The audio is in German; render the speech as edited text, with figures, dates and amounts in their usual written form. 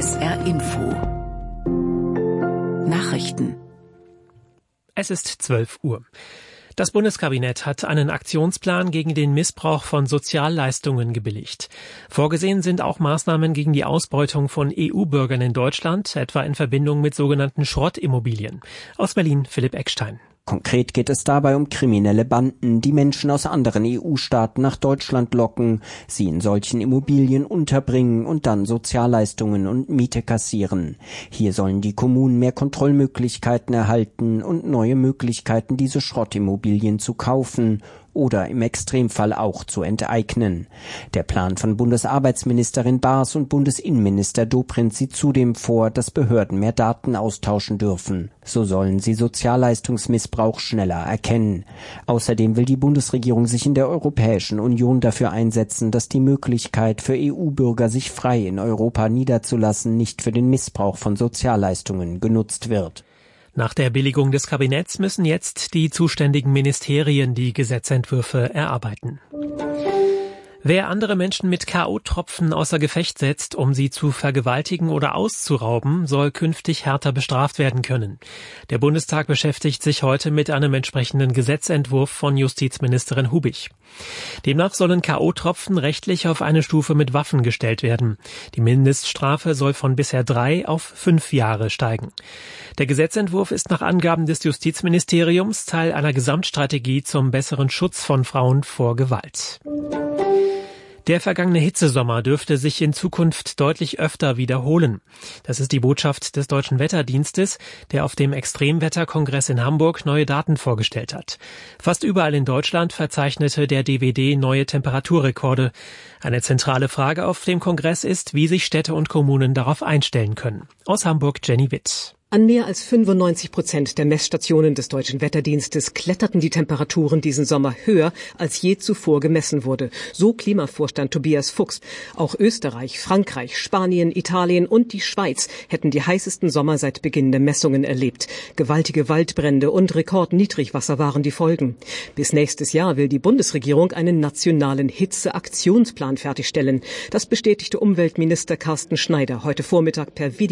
SR Info. Nachrichten. Es ist 12 Uhr. Das Bundeskabinett hat einen Aktionsplan gegen den Missbrauch von Sozialleistungen gebilligt. Vorgesehen sind auch Maßnahmen gegen die Ausbeutung von EU-Bürgern in Deutschland, etwa in Verbindung mit sogenannten Schrottimmobilien. Aus Berlin Philipp Eckstein. Konkret geht es dabei um kriminelle Banden, die Menschen aus anderen EU-Staaten nach Deutschland locken, sie in solchen Immobilien unterbringen und dann Sozialleistungen und Miete kassieren. Hier sollen die Kommunen mehr Kontrollmöglichkeiten erhalten und neue Möglichkeiten, diese Schrottimmobilien zu kaufen oder im Extremfall auch zu enteignen. Der Plan von Bundesarbeitsministerin Baas und Bundesinnenminister Dobrindt sieht zudem vor, dass Behörden mehr Daten austauschen dürfen. So sollen sie Sozialleistungsmissbrauch schneller erkennen. Außerdem will die Bundesregierung sich in der Europäischen Union dafür einsetzen, dass die Möglichkeit für EU-Bürger, sich frei in Europa niederzulassen, nicht für den Missbrauch von Sozialleistungen genutzt wird. Nach der Billigung des Kabinetts müssen jetzt die zuständigen Ministerien die Gesetzentwürfe erarbeiten. Wer andere Menschen mit K.O.-Tropfen außer Gefecht setzt, um sie zu vergewaltigen oder auszurauben, soll künftig härter bestraft werden können. Der Bundestag beschäftigt sich heute mit einem entsprechenden Gesetzentwurf von Justizministerin Hubig. Demnach sollen K.O.-Tropfen rechtlich auf eine Stufe mit Waffen gestellt werden. Die Mindeststrafe soll von bisher 3 auf 5 Jahre steigen. Der Gesetzentwurf ist nach Angaben des Justizministeriums Teil einer Gesamtstrategie zum besseren Schutz von Frauen vor Gewalt. Der vergangene Hitzesommer dürfte sich in Zukunft deutlich öfter wiederholen. Das ist die Botschaft des Deutschen Wetterdienstes, der auf dem Extremwetterkongress in Hamburg neue Daten vorgestellt hat. Fast überall in Deutschland verzeichnete der DWD neue Temperaturrekorde. Eine zentrale Frage auf dem Kongress ist, wie sich Städte und Kommunen darauf einstellen können. Aus Hamburg Jenny Witt. An mehr als 95% der Messstationen des Deutschen Wetterdienstes kletterten die Temperaturen diesen Sommer höher, als je zuvor gemessen wurde. So Klimavorstand Tobias Fuchs. Auch Österreich, Frankreich, Spanien, Italien und die Schweiz hätten die heißesten Sommer seit Beginn der Messungen erlebt. Gewaltige Waldbrände und Rekordniedrigwasser waren die Folgen. Bis nächstes Jahr will die Bundesregierung einen nationalen Hitzeaktionsplan fertigstellen. Das bestätigte Umweltminister Carsten Schneider heute Vormittag per Video